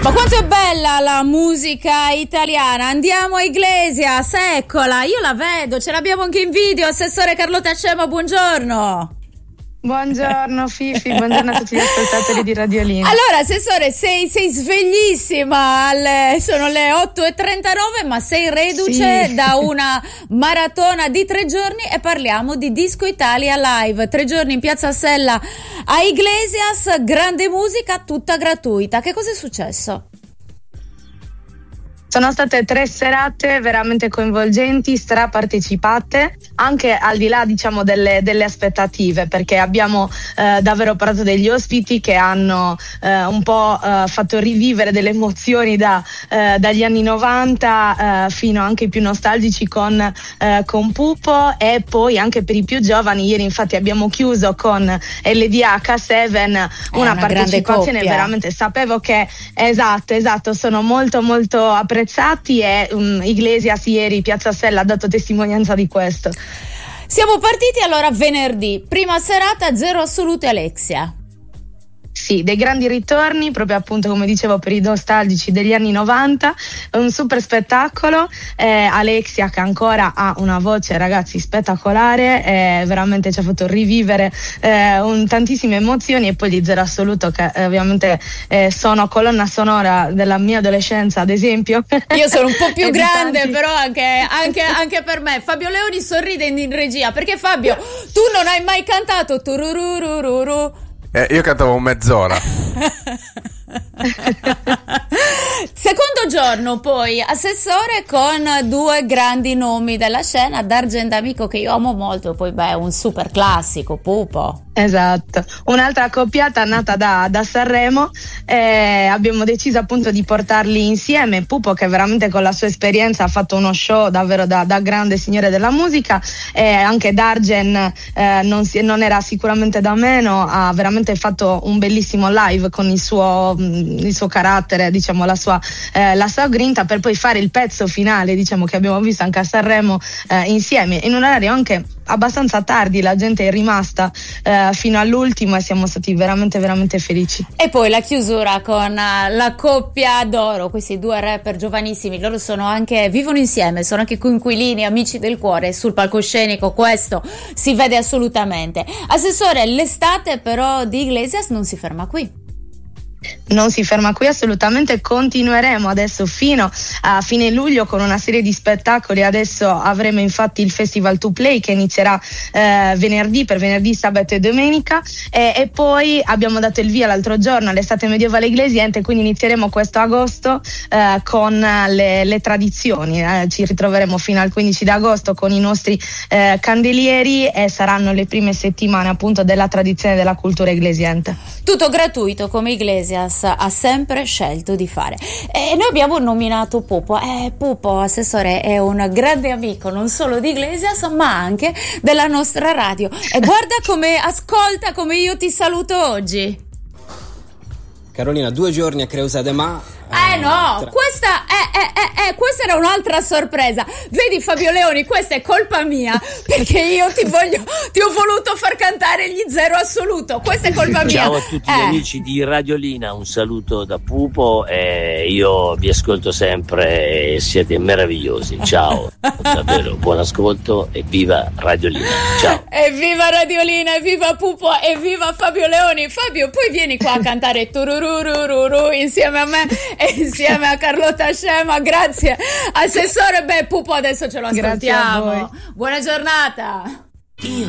Ma quanto è bella la musica italiana. Andiamo a Iglesias, eccola, io la vedo, ce l'abbiamo anche in video. Assessore Carlotta Scema, buongiorno. Buongiorno Fifi, buongiorno a tutti gli ascoltatori di Radiolina. Allora, Assessore, sei sveglissima, sono le 8:39, ma sei reduce da una maratona di 3 giorni e parliamo di Disco Italia Live. 3 giorni in Piazza Sella a Iglesias, grande musica, tutta gratuita. Che cosa è successo? Sono state 3 serate veramente coinvolgenti, strapartecipate, anche al di là diciamo delle aspettative, perché abbiamo davvero parlato degli ospiti che hanno un po' fatto rivivere delle emozioni dagli anni 90 fino anche ai più nostalgici con Pupo, e poi anche per i più giovani. Ieri infatti abbiamo chiuso con LDH7, una partecipazione veramente, sapevo che esatto, sono molto apprezzati, e Iglesias ieri Piazza Sella ha dato testimonianza di questo. Siamo partiti allora venerdì, prima serata, Zero Assolute Alexia. Sì, dei grandi ritorni, proprio appunto come dicevo per i nostalgici degli anni 90, un super spettacolo. Alexia, che ancora ha una voce, ragazzi, spettacolare, veramente ci ha fatto rivivere tantissime emozioni, e poi gli Zero Assoluto, che ovviamente sono colonna sonora della mia adolescenza, ad esempio. Io sono un po' più grande, però anche per me. Fabio Leoni sorride in regia, perché Fabio, tu non hai mai cantato turururururu? Io cantavo mezz'ora. Secondo giorno poi, Assessore, con 2 grandi nomi della scena, Dargen D'Amico, che io amo molto, poi un super classico, Pupo. Esatto, un'altra accoppiata nata da Sanremo. Abbiamo deciso appunto di portarli insieme. Pupo, che veramente con la sua esperienza ha fatto uno show davvero da grande signore della musica, anche Dargen non era sicuramente da meno, ha veramente fatto un bellissimo live con il suo carattere, diciamo la sua grinta, per poi fare il pezzo finale, diciamo, che abbiamo visto anche a Sanremo insieme, in un orario anche abbastanza tardi. La gente è rimasta fino all'ultimo e siamo stati veramente felici. E poi la chiusura con la coppia d'oro, questi 2 rapper giovanissimi. Loro vivono insieme, sono anche coinquilini, amici del cuore sul palcoscenico, questo si vede assolutamente. Assessore, l'estate però di Iglesias non si ferma qui. Non si ferma qui assolutamente, continueremo adesso fino a fine luglio con una serie di spettacoli. Adesso avremo infatti il Festival to Play, che inizierà venerdì, sabato e domenica, e poi abbiamo dato il via l'altro giorno all'estate medievale iglesiente, quindi inizieremo questo agosto con le tradizioni. Ci ritroveremo fino al 15 d'agosto con i nostri candelieri, e saranno le prime settimane appunto della tradizione della cultura iglesiente. Tutto gratuito, come Iglesias ha sempre scelto di fare. E noi abbiamo nominato Pupo. Pupo, Assessore, è un grande amico non solo di Iglesias ma anche della nostra radio, e guarda come ascolta, come io ti saluto oggi. Carolina, 2 giorni a Creusa de Ma. Questa era un'altra sorpresa. Vedi Fabio Leoni, questa è colpa mia, perché io ti ho voluto far cantare gli Zero Assoluto. Questa è colpa mia. Ciao a tutti gli amici di Radiolina, un saluto da Pupo, io vi ascolto sempre e siete meravigliosi. Ciao, davvero buon ascolto e viva Radiolina. Ciao. Evviva Radiolina, evviva Pupo, evviva Fabio Leoni. Fabio, poi vieni qua a cantare turururururu insieme a me e insieme a Carlotta Scema. Grazie Assessore. Pupo adesso ce lo ascoltiamo. Buona giornata.